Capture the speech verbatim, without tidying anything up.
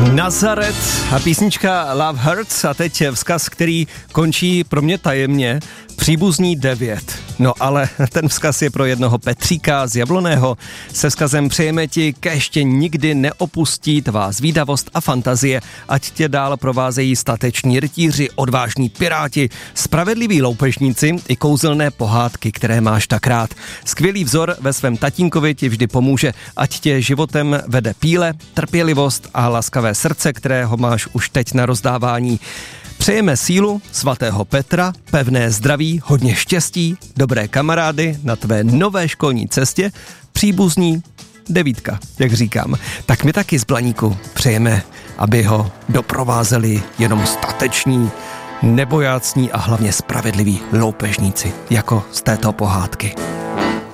Nazaret a písnička Love Hurts a teď vzkaz, který končí pro mě tajemně, příbuzní devět. No ale ten vzkaz je pro jednoho Petříka z Jabloného. Se vzkazem přejeme ti keště nikdy neopustí tvá zvídavost a fantazie, ať tě dál provázejí stateční rytíři, odvážní piráti, spravedliví loupežníci i kouzelné pohádky, které máš tak rád. Skvělý vzor ve svém tatínkovi ti vždy pomůže, ať tě životem vede píle, trpělivost a laskavé srdce, kterého máš už teď na rozdávání. Přejeme sílu svatého Petra, pevné zdraví, hodně štěstí, dobré kamarády na tvé nové školní cestě, příbuzní devítka, jak říkám. Tak my taky z Blaníku přejeme, aby ho doprovázeli jenom stateční, nebojácní a hlavně spravedliví loupežníci, jako z této pohádky.